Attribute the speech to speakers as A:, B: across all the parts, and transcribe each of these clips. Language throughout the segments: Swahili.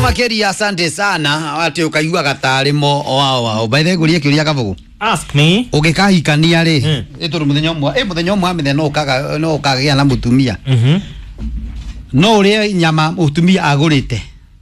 A: makeria asante sana ati ukaigua gatari mo wa baithe gurie kiuria kabugu
B: ask me
A: ugikahikania ri ituru muthenya umwe mithe no ukagia na mutumia no uri nyama mutumia agurite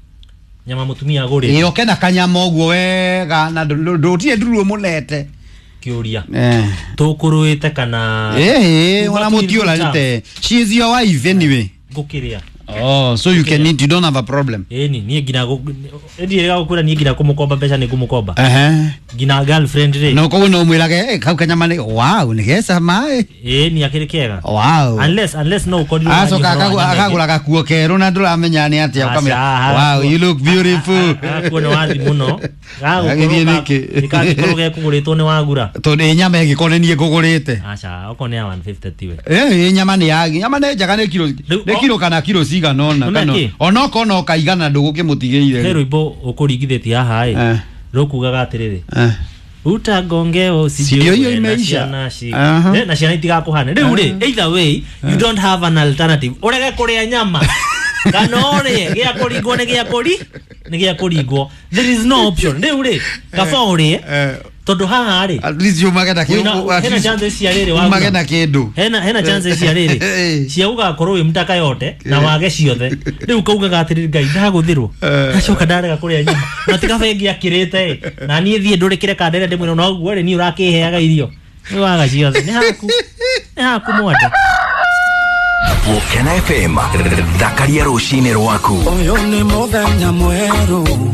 A: iyo kena kanyama oguo wega na ndotie nduru munete
B: kiuria tukuruite kana
A: wala mutiola rite she is your wife anyway
B: gukiria.
A: Oh, so you can eat, you don't have a problem.
B: Ni gina gukura ni gina kumukomba pesa ni kumukomba. Gina girlfriend re.
A: No ko no mwirage kau kanyama ni wow ni gesa mai.
B: Ni akirikega.
A: Wow.
B: Unless no ko.
A: Aso kakagura gakuo kero na ndura ni ati ukamira. Wow, you look beautiful.
B: Kuona wathi muno. Ikakoroge kuguritwo ni wagura.
A: To ni nyama igikonenie kugurite.
B: Acha okone 150 tiwe.
A: Nyama ni yagi. Nyama ne jaga ne kilo kana kilo siga nona kana onoko no kaigana ndugukimutigeire
B: hero ibo ukuringitheti haha rokugaga atiriri utagonge
A: sio hiyo imeisha
B: na ciana itigakuhana riu ri either way you don't have an alternative urege kuria nyama kana ore gia kuringwo ni gia kuringwo there is no option riu ri kaba uri tondu haha ri
A: at least you magena kindu
B: hena chances cia riri wa
A: magena kindu
B: hena chances cia riri cia ugakorwo wi mtaka yote na wage ciothe riu kaugaga atiriri ngai ndaguthirwo gacoka ndarega kuria nyama na tikabengi akirite na nie thie ndurikire kandere ndimwe no guo ri ni urakiheaga irio ni waga ciothe ni haku mwande
C: Ukena FM Dakaria rushine rwaku
D: oyo ni muthenya mweru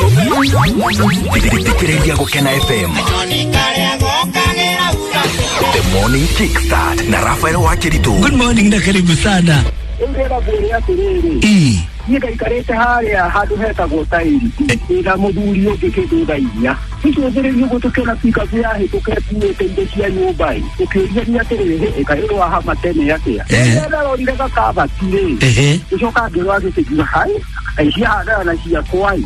C: Tikiredia Ukena FM The Morning Kickstart na Rafael Wakiritu.
D: Good morning na karibu sana.
E: Ngera bwere Nika ikarete haria hadu heta gotairi. Ina muthuri ugikitu thainya. Icio thire ni gutukena pika vya hituketu tendecia nyumbai. Ukiuria ni atiriri ikairwa hama tene atia. Ngera rorire gakaba tire. Ucoka ngirwa gitigira hai. Aishia hada na cia kwai.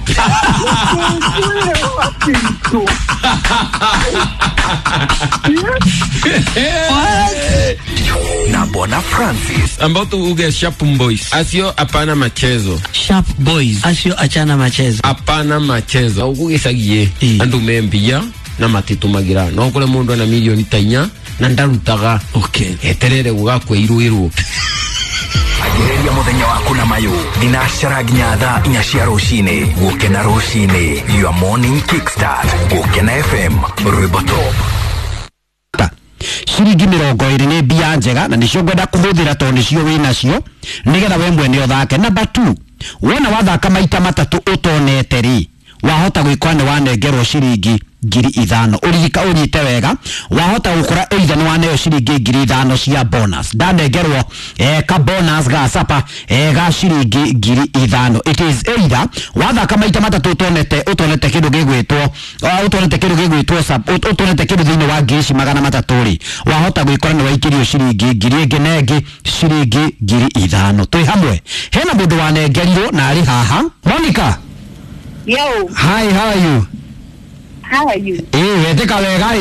C: Na Bona Francis
F: ambao uge Sharp Boys asio apana machezo.
D: Sharp Boys asio achana machezo.
F: Apana machezo ugesagie andu membia na matitumagira no kule mundu na milioni tanya na ndarutaga eterere ugakwe iruiru
C: agereria muthenya waku na mayo dinashara ginyatha inyashia rushine Ukena rushine your morning kickstart Ukena FM Ruboto
A: ciringi 20 ni bia njega na nicio ngwenda kuhuthira to nicio wina cio nigetha we mwene uthake. Number 2 wona wathaka maita matatu utonete ri wahota gwikwane wanengerwo ciringi 5,000 urigika urite wega wahota gukora either ni waneo ciringi 5,000 cia bonus ndanengerwo ka bonus ga sapa ga ciringi 5,000. It is either wathaka maita matatu utonete kindu gigwitwo utonete kindu thini wa ngirici 300 ri wahota gwikora ni waikirio ciringi 1,000 ciringi 5,000 twi hamwe. Hena mundu wanengerirwo na ari haha. Monica.
G: Yo.
A: Hi, how are you?
G: How are you?
A: Weteka wega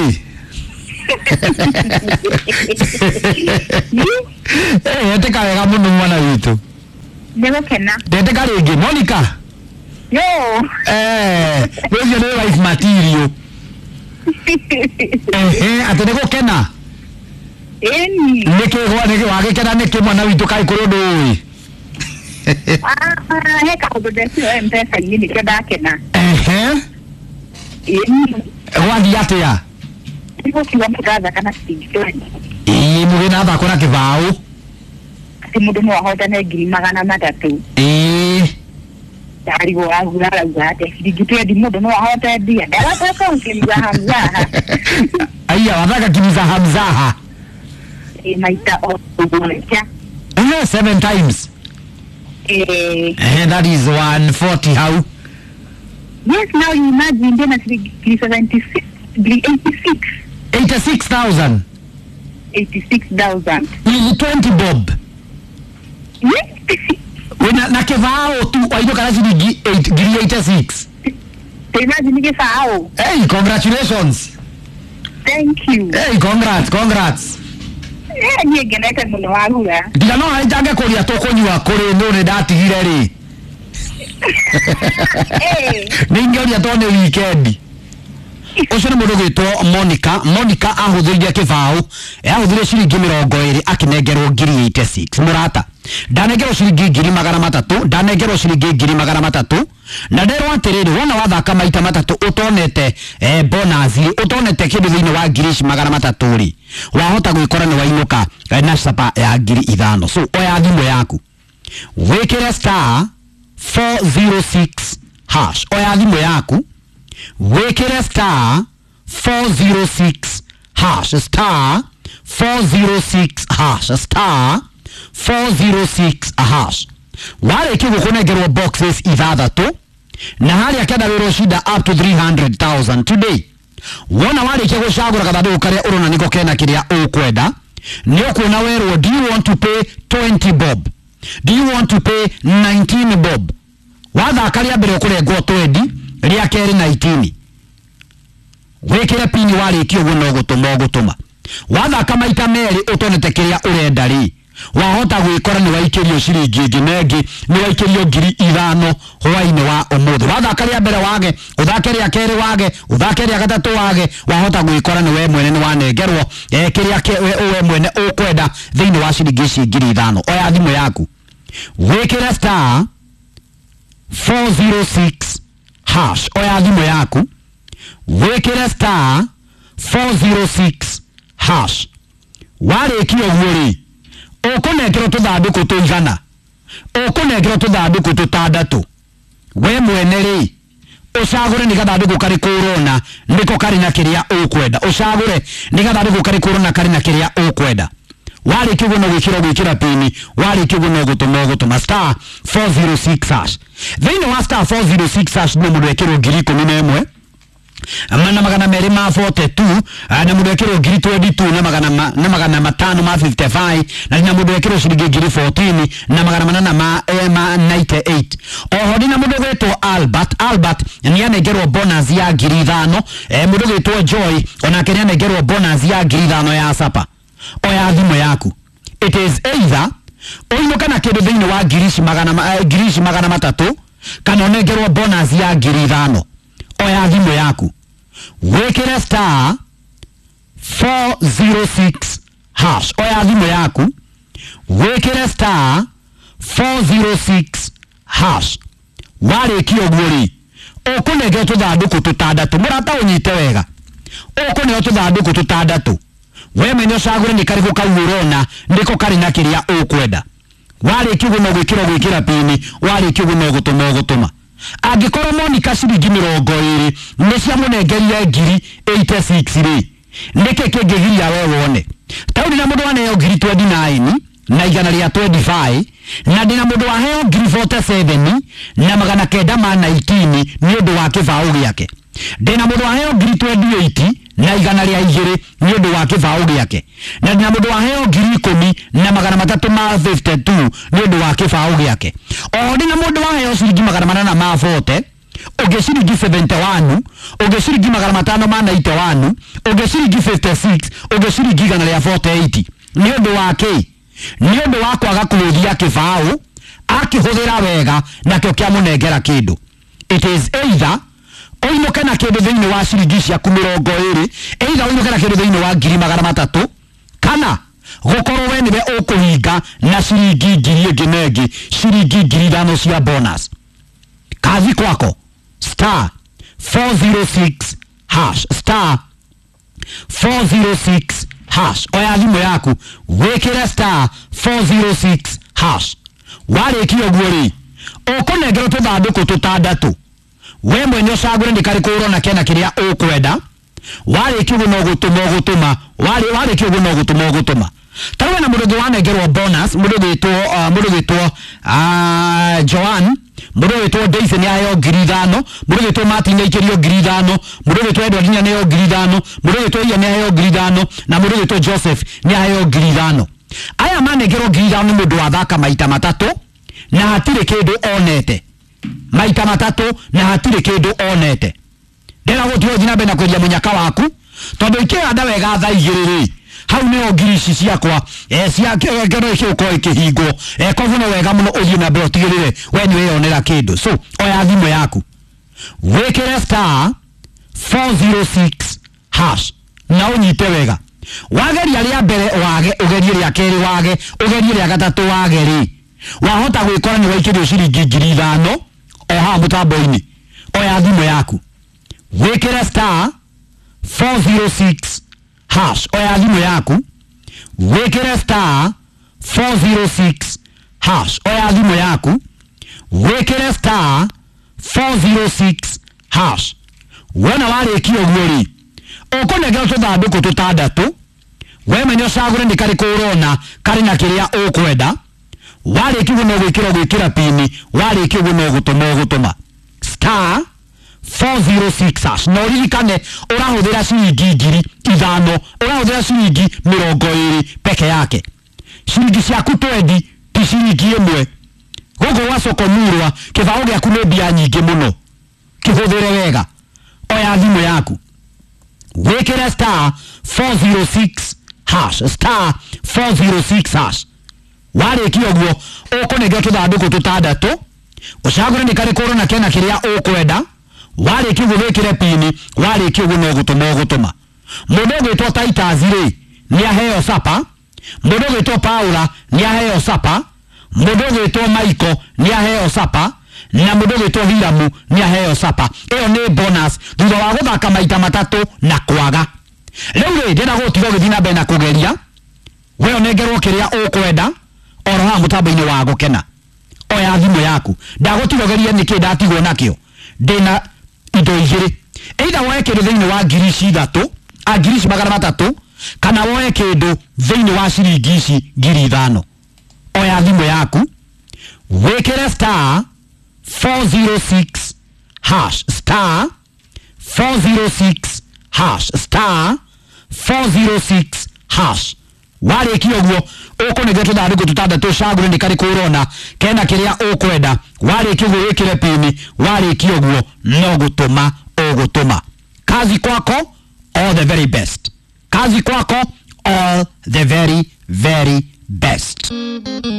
A: weteka wega muno mwana witu.
G: Ndegukena.
A: Weteka ringi Monica.
G: Yo.
A: Wewe ni wife material. Ate ndegukena. Niki wagikena niki mwana witu kai kurudu
G: heka kudodesu mpesa yini keda kena.
A: Wathi atia?
G: Ibo kiwa mkaza kana sijoni.
A: Mugina ba kona kibao.
G: Mudu no hoda na 300. Dari go agura zate. Digite di mudu no hoda dia. Dala ta kimza hamza.
A: Aya wataka kimza hamza.
G: Maita obulecha.
A: 7 times. That is 140 how?
G: Yes, now you imagine then at
A: 86,000.
G: 86,000.
A: 20 bob.
G: Yes.
A: Wena na kevao tu waido kana shilingi 86.
G: Imagine kevao.
A: Hey, congratulations.
G: Thank you.
A: Hey, congrats.
G: Ni geneka muno wagura.
A: Ndiga no hajange kuria to kunywa kuri no ne datigire ri. Ningeoria tone weekend. Ucio ni mundu gwitwo Monica ahuthiria kibao ahuthiria ciringi 20 akinengerwo 86 murata ndanengerwo ciringi 300 ndanengerwo ciringi 300 na nderwo atiriri wona wathaka maita matatu utonete bonus utonete kindu thiini wa 300 ri wahota gwikora ni wainuka na sapa ya 5,000 so oya thimu yaku wikire star 406 hash oya thimu yaku wekere star 406 hash star 406 hash star 406 hash wale kigo kunegerwa boxes ithathatu na hali akenda wero shida up to 300,000 today wona wale kigo shagura kathandu kare urona niko kena kiria ukwenda ni ukuona wero do you want to pay 20 bob do you want to pay 19 bob watha karia mbere kurengwo 20 ria keri 19 wekera pini wale kio guno gutuma watha kama ita meri utonete kiria urenda ri wahota gwikora ni waikirio ciringi nginegi ni waikirio 5,000 hwaini wa umuthi watha karia mbere wage uthakeria keri wage uthakeria gatatu wage wahota gwikora ni we mwene ni wanengerwo kiria we mwene ukwenda thiini wa ciringi 5,000 oya thimu yaku wekera star 406 hash oya thimu yaku wekere star 406 hash wale kio gwori ukunegero tuthanduku tuigana ukunegero tuthanduku tutandatu we mwene ri ucagure ni gathanduku kari kurona niko kari na kiria ukwenda ucagure ni gathanduku kari kurona kari na kiria ukwenda wale kio no gwikira pini wale kio no gutuma star 406 hash then wa star 406 hash no mundu ekiro 11 amana magana meri ma 42 na mundu ekiro 22 na magana matano ma 55 na mundu ekiro shilingi 14 na magana manana ma 98 oho dina mundu gweto Albert ni anegerwo bonus ya 5,000 mundu gweto Joy ona kenya anegerwo bonus ya 5,000 ya sapa oya thimu yaku it is either oinuka na kindu thiini wa 300 kana onegerwo bonus ya 5,000 oya thimu yaku wekere star 406 hash oya thimu yaku wekere star 406 hash wale kio gwori ukunege tuthanduku tutandatu murata unyite wega ukunege tuthanduku tutandatu we menyo cagure ni karigu kaurona ndiko kari na kiria ukwenda wale kio no gwikira pini wale kio no gutuma angikorwo Monica ciringi 20 ni cia munengeria 86 ri nike kingigiria we wone tauni na mundu ane 29 na igana ria 25 na dina mundu wa heo 47 na magana kenda ma 19 ni undu wa kibao giake dina mundu wa heo 28 na igana ria 2 ni undu wa kibao giake na dina mundu wa heo 10 na magana matatu ma 52 ni undu wa kibao giake o dina mundu wa heo ciringi magana manana ma 40 ogeciringi 71 ogeciringi magana matano ma 91 ogeciringi 56 ogeciringi igana ria 48 ni undu wake ni undu wa kwaga kuruthia kibao akihuthira wega na kio kia munengera kindu it is either oinuka na kindu thiini wa ciringi cia 20 either oinuka na kindu thiini wa 300 kana gukorwo we niwe ukuhinga na ciringi 1,000 ciringi 5,000 cia bonus kazi kwako star 406 hash star 406 hash oya thimu yaku wekere star 406 hash wale kio gwori ukunegero tuthanduku tutandatu we mwenye cagure ndi kari kurona kena kiria ukwenda wale kio no gutuma wale kio no gutuma tawe na mundu wanengerwo bonus mundu gitwo Joan mundu gitwo Daisy ni ayo 5,000 mundu gitwo Martin ni ikirio 5,000 mundu gitwo Edward ni ayo 5,000 mundu gitwo Ian ni ayo 5,000 na mundu gitwo Joseph ni ayo 5,000 aya manengerwo 5,000 ni mundu wathaka maita matatu na hatire kindu onete maita matatu na hatire kindu onete ndera gutio thina bena kweria munyaka waku tondu ikihanda wega tha igiriri hau ne ogirici ciakwa cia ngero icio ko ikihingo koguo no wega muno uthie na mbere utigirire we ni weyonera kindu so oya thimu yaku wekere star 406 hash na unyite wega wageria ria mbere wage ugerie ria keri wage ugerie ria gatatu wage ri wahota gwikora ni waikirio ciringi 5,000 oha mutambo-ini oya thimu yaku wekere star 406 hash oya thimu yaku wekere star 406 hash oya thimu yaku wekere star 406 hash wona warikio guori ukunegera tuthanduku tutandatu we menyo cagure ni kari kurona kari na kiria ukwenda warikio no gwikira pini warikio no gutuma star 406 hash no ririkane urahuthira ciringi 5,000 urahuthira ciringi 20 peke yake ciringi ciaku 20 ti ciringi 1 gogo wacokomurwa kibao giaku ni mbia nyingi muno kihuthire wega oya thimu yaku wekere star 406 hash star 406 hash warikio guo ukunegera tuthanduku tutandatu ucagure ni kari kurona kena kiria ukwenda warikio gwikire pini warikio no gutuma mundu gwitwo Titus ri ni aheo sapa mundu gwitwo Paula ni aheo sapa mundu gwitwo Michael ni aheo sapa na mundu gwitwo Hiramu ni aheo sapa iyo ni bonus thutha wa guthaka maita matatu na kwaga riu ri ndina gutiga githina mbere na kugeria we onengerwo kiria ukwenda oroha mutambo-ini wa gukena oya thimu yaku ndagutigogeria niki ndatigwo nakio ndina indo igiri either woe kindu thiini wa 3,000 3,300 kana woe kindu thiini wa ciringi ici 5,000 oya thimu yaku wekere star 406 hash star 406 hash star 406 hash warikio guo ukunegera tuthanduku tutandatu cagure ni kari kurona kena kiria ukwenda warikio guo wikire pini warikio guo no gutuma ugutuma kazi kwako all the very best kazi kwako all the very best